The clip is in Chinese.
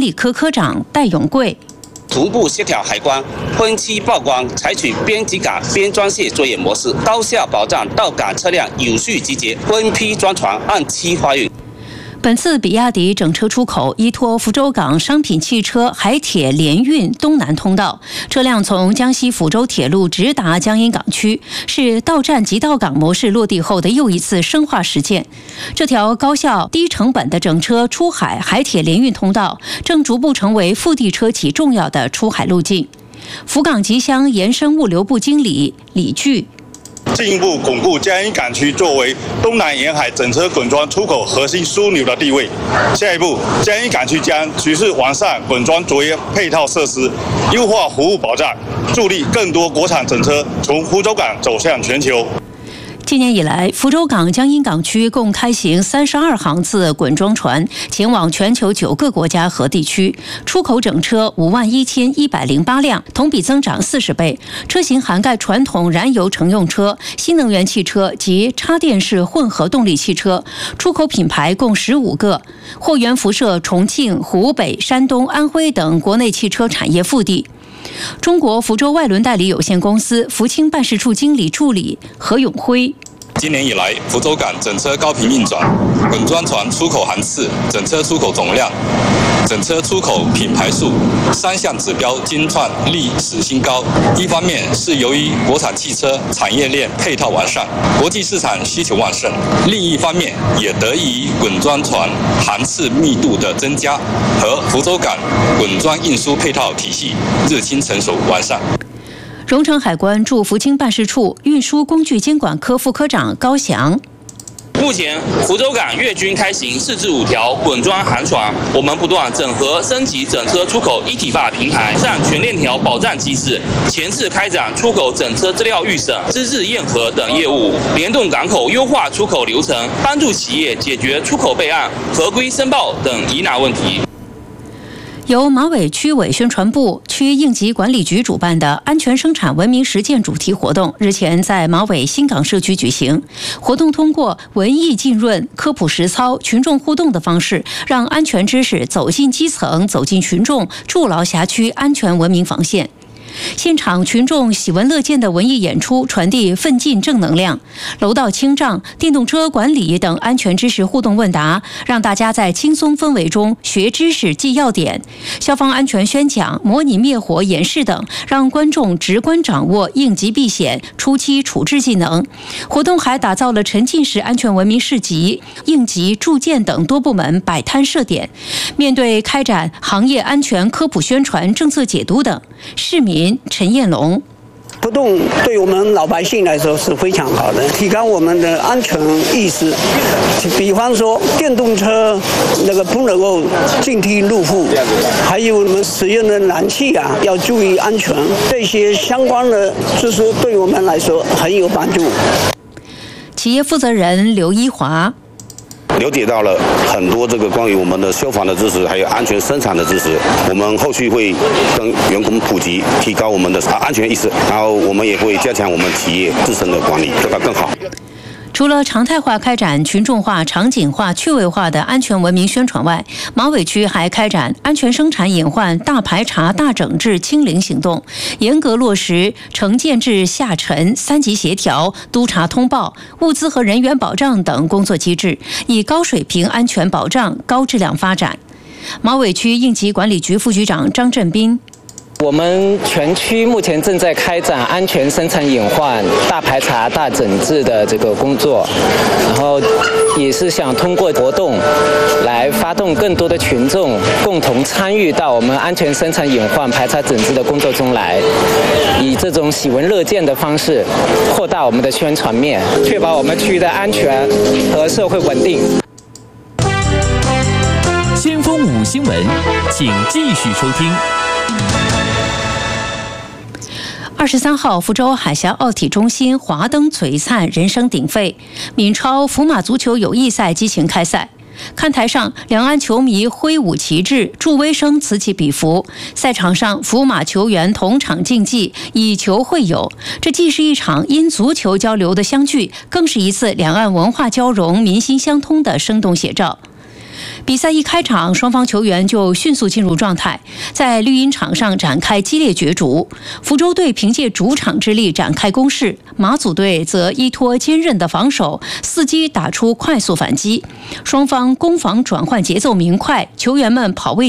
理科科长戴永贵。 同步协调海关分期报关，采取边集港边装卸作业模式，高效保障到港车辆有序集结，分批装船，按期发运。 本次比亚迪整车出口依托福州港商品汽车海铁联运东南通道，车辆从江西福州铁路直达江阴港区，是到站即到港模式落地后的又一次深化实践。这条高效低成本的整车出海海铁联运通道，正逐步成为腹地车企重要的出海路径。福港集箱延伸物流部经理李巨。 进一步巩固江阴港区作为东南沿海整车滚装出口核心枢纽的地位。下一步，江阴港区将持续完善滚装作业配套设施，优化服务保障，助力更多国产整车从福州港走向全球。 今年以来，福州港江阴港区共开行32航次滚装船，前往全球9个国家和地区，出口整车51108辆，同比增长40倍。车型涵盖传统燃油乘用车、新能源汽车及插电式混合动力汽车，出口品牌共15个，货源辐射重庆、湖北、山东、安徽等国内汽车产业腹地。中国福州外轮代理有限公司福清办事处经理助理何永辉。 今年以来，福州港整车高频运转，滚装船出口航次、整车出口总量、整车出口品牌数3项指标均创历史新高。一方面是由于国产汽车产业链配套完善，国际市场需求旺盛；另一方面也得益于滚装船航次密度的增加和福州港滚装运输配套体系日趋成熟完善。 荣成海关驻福清办事处运输工具监管科副科长高翔。 目前，福州港月均开行4至5条滚装航船，我们不断整合升级整车出口一体化平台，上全链条保障机制，前次开展出口整车资料预审、资质验核等业务，联动港口优化出口流程，帮助企业解决出口备案、合规申报等疑难问题。 由马尾区委宣传部、区应急管理局主办的安全生产文明实践主题活动，日前在马尾新港社区举行。活动通过文艺浸润、科普实操、群众互动的方式，让安全知识走进基层、走进群众，筑牢辖区安全文明防线。现场群众喜闻乐见的文艺演出传递奋进正能量，楼道清障、电动车管理等安全知识互动问答，让大家在轻松氛围中学知识记要点。消防安全宣讲、模拟灭火演示等，让观众直观掌握应急避险、初期处置技能。活动还打造了沉浸式安全文明市集、应急助建等多部门摆摊设点。面对开展行业安全科普宣传、政策解读等，市民陈彦龙。 活动对我们老百姓来说是非常好的，提高我们的安全意识。比方说，电动车那个不能够进梯入户，还有我们使用的燃气啊，要注意安全。这些相关的知识对我们来说很有帮助。 企业负责人刘一华。 了解到了很多这个关于我们的消防的知识，还有安全生产的知识。我们后续会跟员工普及，提高我们的安全意识，然后我们也会加强我们企业自身的管理，做到更好。 除了常态化开展群众化、场景化、趣味化的安全文明宣传外，马尾区还开展安全生产隐患大排查、大整治、清零行动，严格落实承建至下沉3级协调、督查通报、物资和人员保障等工作机制，以高水平安全保障、高质量发展。马尾区应急管理局副局长张振斌。 我们全区目前正在开展安全生产隐患大排查、大整治的这个工作，然后也是想通过活动来发动更多的群众共同参与到我们安全生产隐患排查整治的工作中来，以这种喜闻乐见的方式扩大我们的宣传面，确保我们区域的安全和社会稳定。 先锋5新闻，请继续收听。 23号，福州海峡奥体中心华灯璀璨，人声鼎沸，闽超福马足球友谊赛激情开赛。看台上，两岸球迷挥舞旗帜，助威声此起彼伏。赛场上，福马球员同场竞技，以球会友。这既是一场因足球交流的相聚，更是一次两岸文化交融、民心相通的生动写照。 比赛一开场，双方球员就迅速进入状态，在绿茵场上展开激烈角逐。福州队凭借主场之力展开攻势，马祖队则依托坚韧的防守，伺机打出快速反击。双方攻防转换节奏明快，球员们跑位